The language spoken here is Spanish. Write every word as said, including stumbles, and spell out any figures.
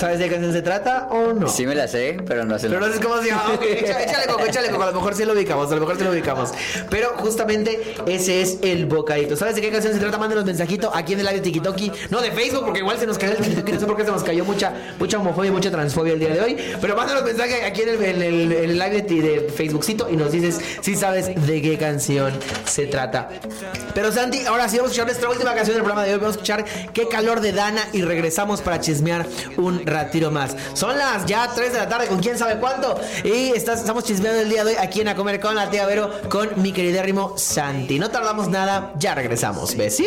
¿Sabes de qué canción se trata o no? Sí me la sé, pero no sé. Pero no sé cómo se llama. Ok, échale, échale coco, échale coco. A lo mejor sí lo ubicamos, a lo mejor sí lo ubicamos. Pero justamente ese es el bocadito. ¿Sabes de qué canción se trata? Mándenos mensajito aquí en el live de TikToki. No de Facebook, porque igual se nos cayó el TikToki. No sé por qué se nos cayó mucha, mucha homofobia y mucha transfobia el día de hoy. Pero mándenos mensaje aquí en el, en el, en el live de, de Facebookcito y nos dices si sabes de qué canción se trata. Pero Santi, ahora sí vamos a escuchar nuestra última canción del programa de hoy. Vamos a escuchar Qué calor de Dana y regresamos para chismear un ratito más. Son las ya tres de la tarde con quién sabe cuánto. Y estás, estamos chismeando el día de hoy aquí en A Comer con la Tía Vero con mi queridérrimo Santi. No tardamos nada, ya regresamos. ¿Ves?